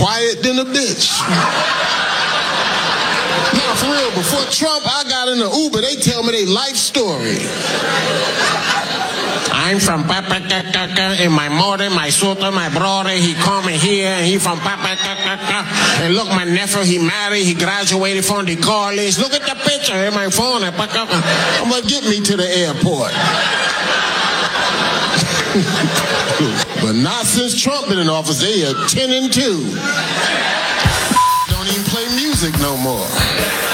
quiet than a bitch. No, for real, before Trump, I got in the Uber, they tell me their life story. I'm from Papa and my mother, my sister, my brother, he come here and he from Papa and look, my nephew, he married, he graduated from the college. Look at the picture in my phone. I'm gonna get me to the airport. But not since Trump been in office, they are 10 and 2. Don't even play music no more.